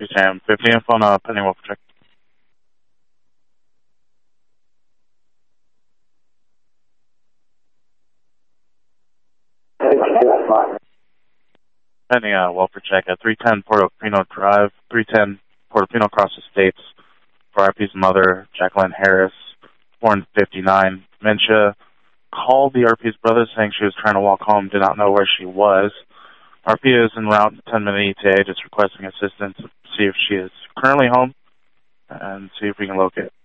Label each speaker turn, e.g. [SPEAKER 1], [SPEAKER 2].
[SPEAKER 1] Sam 50 and phone up, pending welfare check. Pending welfare check at 310 Portofino Drive, 310 Portofino Cross Estates, for RP's mother, Jacqueline Harris, born 59, dementia. Called the RP's brother saying she was trying to walk home, did not know where she was. RP is en route to 10-minute ETA, just requesting assistance to see if she is currently home and see if we can locate.